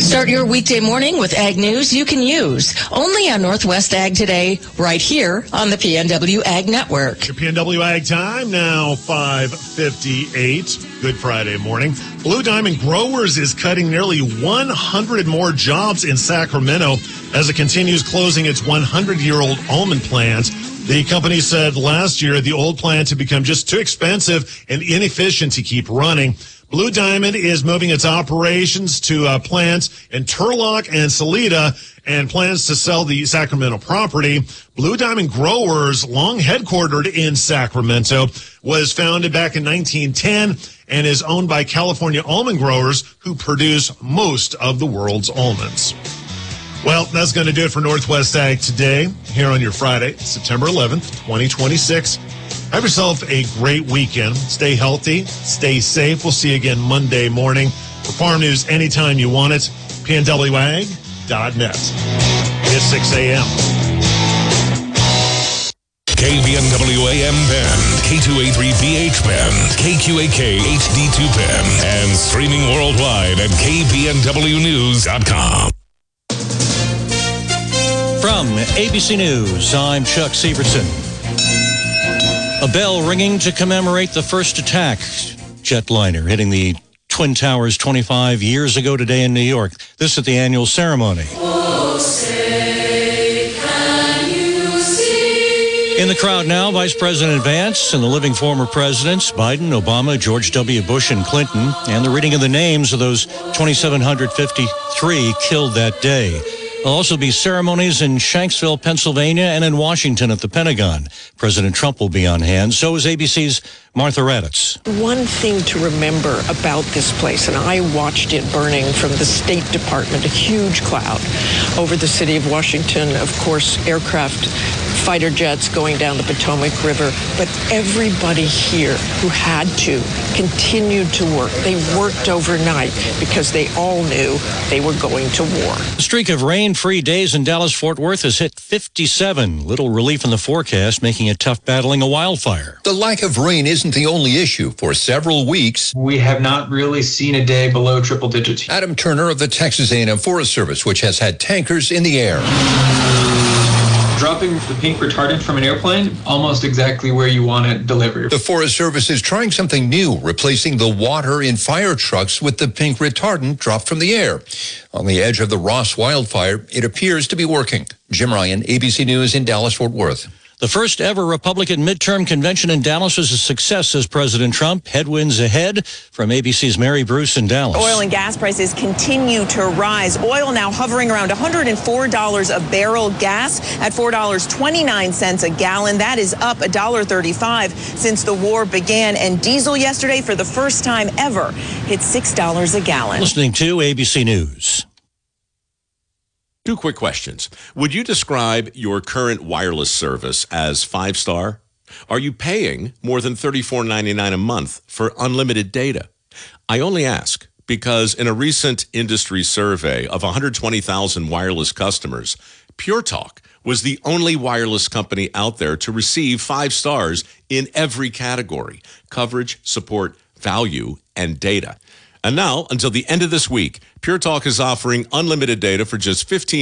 Start your weekday morning with Ag News you can use. Only on Northwest Ag Today, right here on the PNW Ag Network. Your PNW Ag time, now 5:58. Good Friday morning. Blue Diamond Growers is cutting nearly 100 more jobs in Sacramento as it continues closing its 100-year-old almond plant. The company said last year the old plant had become just too expensive and inefficient to keep running. Blue Diamond is moving its operations to plants in Turlock and Salida and plans to sell the Sacramento property. Blue Diamond Growers, long headquartered in Sacramento, was founded back in 1910 and is owned by California almond growers who produce most of the world's almonds. Well, that's going to do it for Northwest Ag Today here on your Friday, September 11th, 2026. Have yourself a great weekend. Stay healthy. Stay safe. We'll see you again Monday morning. For farm news anytime you want it, pnwag.net. It's 6 a.m. KBNW AM Bend, K283BH Bend, KQAK HD2 Bend, and streaming worldwide at kbnwnews.com. From ABC News, I'm Chuck Severson. A bell ringing to commemorate the first attack jetliner hitting the Twin Towers 25 years ago today in New York. This at the annual ceremony. Oh, say, can you see? In the crowd now, Vice President Vance and the living former presidents, Biden, Obama, George W. Bush, and Clinton, and the reading of the names of those 2,753 killed that day. There'll also be ceremonies in Shanksville, Pennsylvania, and in Washington at the Pentagon. President Trump will be on hand. So is ABC's Martha Raddatz. One thing to remember about this place, and I watched it burning from the State Department, a huge cloud over the city of Washington, of course, aircraft, fighter jets going down the Potomac River, but everybody here who had to continued to work. They worked overnight because they all knew they were going to war. The streak of rain-free days in Dallas-Fort Worth has hit 57. Little relief in the forecast, making it tough battling a wildfire. The lack of rain isn't the only issue. For several weeks, we have not really seen a day below triple digits. Adam Turner of the Texas A&M Forest Service, which has had tankers in the air. Dropping the pink retardant from an airplane, almost exactly where you want it delivered. The Forest Service is trying something new, replacing the water in fire trucks with the pink retardant dropped from the air. On the edge of the Ross wildfire, it appears to be working. Jim Ryan, ABC News in Dallas-Fort Worth. The first ever Republican midterm convention in Dallas was a success, says President Trump. Headwinds ahead. From ABC's Mary Bruce in Dallas. Oil and gas prices continue to rise. Oil now hovering around $104 a barrel. Gas at $4.29 a gallon. That is up $1.35 since the war began. And diesel yesterday, for the first time ever, hit $6 a gallon. Listening to ABC News. Two quick questions. Would you describe your current wireless service as 5-star? Are you paying more than $34.99 a month for unlimited data? I only ask because in a recent industry survey of 120,000 wireless customers, Pure Talk was the only wireless company out there to receive 5 stars in every category: coverage, support, value, and data. And now, until the end of this week, Pure Talk is offering unlimited data for just $15